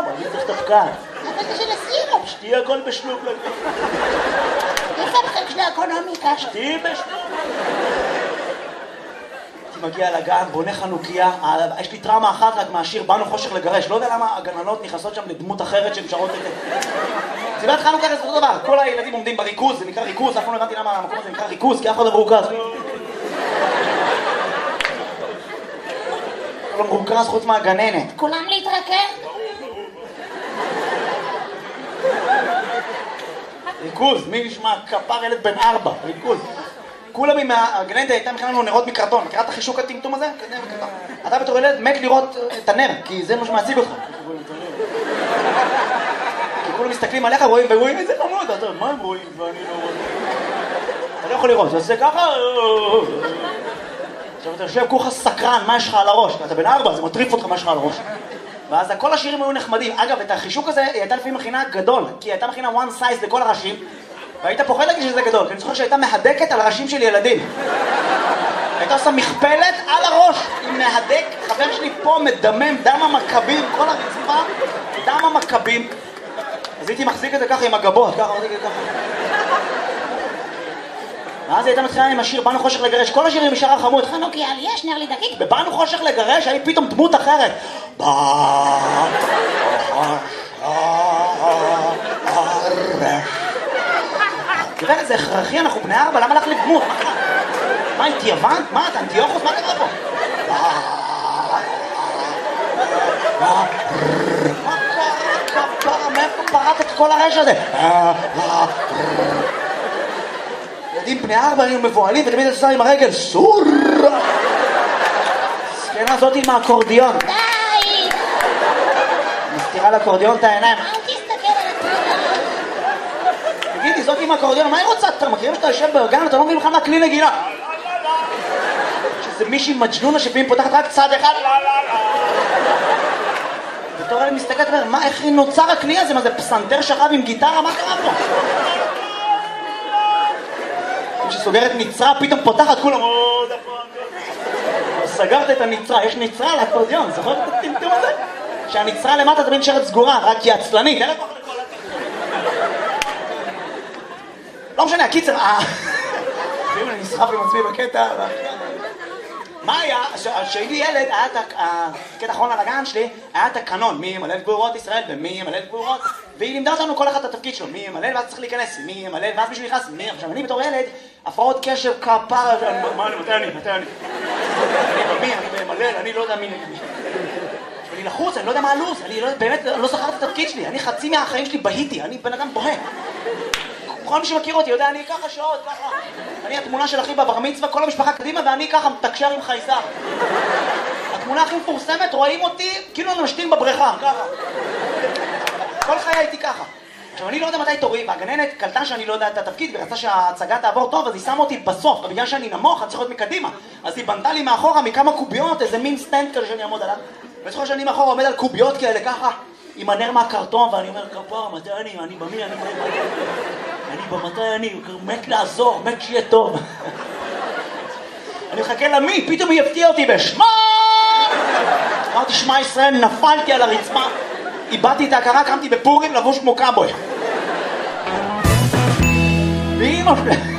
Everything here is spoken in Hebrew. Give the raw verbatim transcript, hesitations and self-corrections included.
אבא, אני צריך את הפקעת. אבל זה של הסירופ. שתהיה הכל בשלוק. איזה בחק של האקונומיקה. שתהיה בשלוק. הייתי מגיע לגן, בונה חנוכיה, יש לי טראומה אחת רק מהשיר באנו חושך לגרש. לא יודע למה הגננות נכנסות שם לדמות אחרת שהן שרות את זה. סיבת חנוכה זה אותו דבר, כל הילדים עומדים בריכוז, זה נקרא ריכוז, אף פעם לא הבנתי למה המקום הזה נקרא ריכוז, כי אף אחד לא מרוכז. לא מרוכז חוץ מהגננת. כולם להתרכז? ריכוז, מי נשמע? כפר ילד בן ארבע, ריכוז. כולם עם הגננת הייתה מכינה לנו נרות מקרטון, מכירה את החישוק הטמטום הזה? אתה בתור ילד מת לראות את הנר, כי זה מה שמעציג אותך. כי כולם מסתכלים עליך, רואים ורואים איזה חמוד, אתה יודע, מה הם רואים ואני לא רואה? אתה לא יכול לראות, זה עושה ככה... עכשיו אתה יושב כולך סקרן, מה יש לך על הראש? אתה בן ארבע, זה מטריף אותך מה יש לך על הראש. ואז כל השירים היו נחמדים. אגב, את החישוק הזה היא הייתה לפעמים מכינה גדול, כי היא הייתה מכינה one size לכל הראשים, והיית פוחד להגיד שזה גדול, כי אני זוכר שהייתה מהדקת על הראשים של ילדים. הייתה עושה מכפלת על הראש, עם מהדק, חבר שלי פה מדמם, דם המכבים, כל הרצפה, דם המכבים. אז הייתי מחזיק את זה ככה עם הגבות, ככה, מחזיק את זה ככה. ואז הייתה מתחילה עם השיר באנו חושך לגרש, כל השירים משאר החמוד, חנוכיה, יש נר לי דקיק. בבאנו חושך לגרש, היה פתאום דמות אחרת. באנו חושך לגרש. תראה, זה הכרחי, אנחנו בני ארבע, למה להחליף דמות? מה קרה? מה, הייתי יוון? מה, אתה אנטיוכוס? מה קרה פה? מה קרה? כפרה, מאיפה פרט את כל הרש הזה? ילדים בני ארבע היו מבועלים ותמיד עושה עם הרגל סור! סקנה זאת עם האקורדיון. די! מסתירה לאקורדיון את העיניים. אל תסתכל על התמונה. תגידי, זאת עם האקורדיון, מה היא רוצה? אתה מכירים שאתה יושב בארגן, אתה לא מבין לך מה כלי נגינה? שזה מישהי מג'נונה שפעמים פותחת רק צד אחד. בתור אלה מסתכלת ואומר, מה, איך נוצר הכלי הזה? מה זה פסנתר שכב עם גיטרה? מה קרה פה? כשסוגרת נצרה, פתאום פותחת כולם, סגרת את הנצרה, יש נצרה על האקורדיון, זוכרת את הטמטום הזה? שהנצרה למטה תמיד נשארת סגורה, רק היא עצלנית. לא משנה, הקיצר, ואם אני נסחף עם עצמי בקטע, מה היה? כשהייתי ילד, היה את הקטע האחרון על הגן שלי, היה את הקנון, מי ימלא את גבורות ישראל ומי ימלא את גבורות, והיא לימדה אותנו כל אחד את התפקיד שלו, מי ימלא ואז צריך להיכנס, מי ימלא ואז מישהו נכנס, מי, עכשיו אני בתור ילד, הפרעות קשב כפרה, מה אני, מתי אני, מתי אני, אני במי, אני ממלא, אני לא יודע מי, אני לחוץ, אני לא יודע מה הלו"ז, אני באמת לא זכר את התפקיד שלי, אני חצי מהחיים שלי בהיתי, אני בן אדם בוהה. כל מי שמכיר אותי יודע, אני ככה שעות, ככה. אני התמונה של אחי בבר מצווה, כל המשפחה קדימה, ואני ככה מתקשר עם חייזר. התמונה הכי מפורסמת, רואים אותי, כאילו אני משתין בבריכה, ככה. כל חיי הייתי ככה. עכשיו, אני לא יודע מתי תורי, והגננת קלטה שאני לא יודע את התפקיד, ורצה שההצגה תעבור טוב, אז היא שמה אותי בסוף, בגלל שאני נמוך, אני צריך להיות מקדימה. אז היא בנתה לי מאחורה מכמה קוביות, איזה מין סטנד כזה שאני אעמוד עליו. וזוכר שאני מאחורה עומד על קוביות כאלה, ככה, עם הנר מהקרטון, ואני אומר, כפר, מתי אני, אני במי, אני במי, אני במתי אני, מת לעזור, מת שיהיה טוב. אני מחכה למי, פתאום היא הפתיעה אותי בשמה! אמרתי, שמע ישראל, נפלתי על הרצפה, איבדתי את ההכרה, קמתי בפורים לבוש כמו קאבוי. ואמא שלי...